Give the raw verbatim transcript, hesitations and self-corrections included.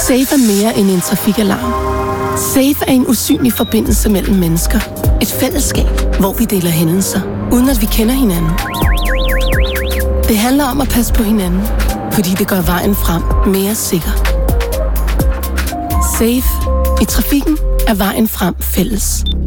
Safe er mere end en trafikalarm. Safe er en usynlig forbindelse mellem mennesker. Et fællesskab, hvor vi deler hændelser, uden at vi kender hinanden. Det handler om at passe på hinanden, fordi det gør vejen frem mere sikker. Safe. I trafikken er vejen frem fælles.